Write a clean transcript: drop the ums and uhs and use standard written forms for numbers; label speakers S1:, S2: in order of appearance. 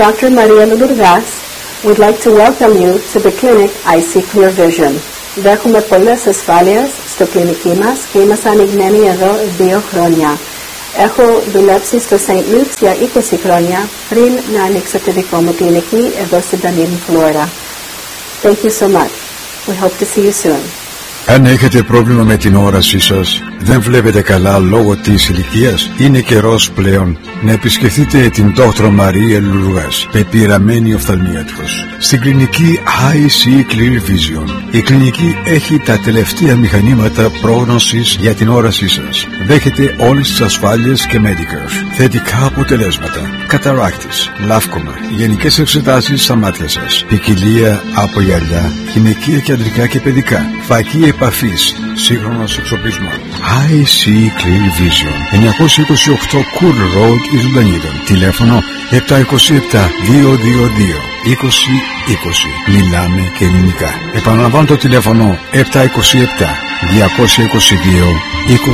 S1: Dr. Maria Lourdes would like to welcome you to the clinic I See Clear Vision. Δέχομαι πολλές ασφάλειες στο κλινική μας και είμαστε ανοιγμένοι εδώ 2 χρόνια. Έχω δουλέψει στο St. Luke's για 20 χρόνια πριν να ανοίξω τη δικό μου κλινική εδώ στην Dunedin, Florida. Thank you so much. We hope to see you soon.
S2: Αν έχετε πρόβλημα με την όρασή σας, δεν βλέπετε καλά λόγω της ηλικίας, είναι καιρός πλέον να επισκεφτείτε την Dr. Maria Lourdes, πεπειραμένη οφθαλμίατρος, στην κλινική I See Clear Vision. Η κλινική έχει τα τελευταία μηχανήματα πρόγνωσης για την όρασή σας. Δέχεται όλες τις ασφάλειες και Medicare. Θετικά αποτελέσματα, καταράκτης, λάφκομα, γενικές εξετάσεις στα μάτια σας, ποικιλία από γυαλιά, γυναικεία και αντρικά και παιδικά, φακή επαφής, σύγχρονος εξοπλισμός. I See Clear Vision, 928 Cool Road, Ισλανίδων. Τηλέφωνο 727-222-2020. Μιλάμε και ελληνικά. Επαναλαμβάνω το τηλέφωνο 727-222-2020.